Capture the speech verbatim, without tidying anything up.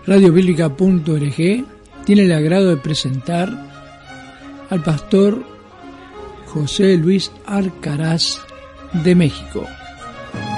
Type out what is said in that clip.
radio bíblica punto org tiene el agrado de presentar al pastor José Luis Alcaraz de México.